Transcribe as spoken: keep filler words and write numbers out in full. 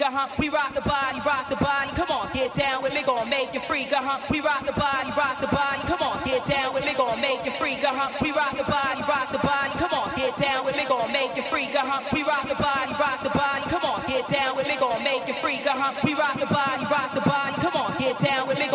Uh-huh, we rock the body, rock the body. Come on, get down with me, gon' make you freak. Uh-huh, we rock the body, rock the body. Come on, get down with me, gon' make you freak. Uh-huh, we rock the body, rock the body. Come on, get down with me, gon' make you freak. Uh-huh, we rock the body, rock the body. Come on, get down with me, gon' make you freak. Uh-huh, we rock the body, rock the